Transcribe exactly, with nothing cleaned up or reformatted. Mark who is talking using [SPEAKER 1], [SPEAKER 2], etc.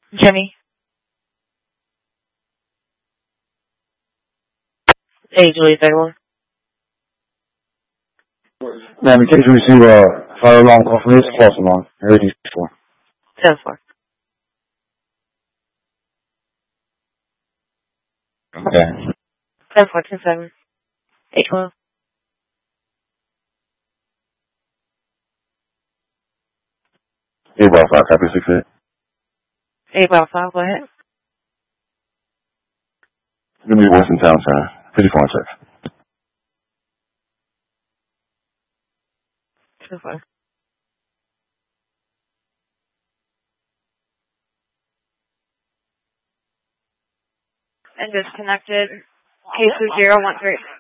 [SPEAKER 1] Jimmy. Hey, Julie, thirty-one.
[SPEAKER 2] Ma'am, in case you receive a fire alarm call from this false alarm, everything's for.
[SPEAKER 1] ten four.
[SPEAKER 2] Okay.
[SPEAKER 1] ten four, ten seven. eight twelve.
[SPEAKER 2] eight bar five, copy six eight.
[SPEAKER 1] eight bar five, go ahead.
[SPEAKER 2] Give me Western Town Center. fifty-four and six.
[SPEAKER 1] ten four. And disconnected. Case two zero one three.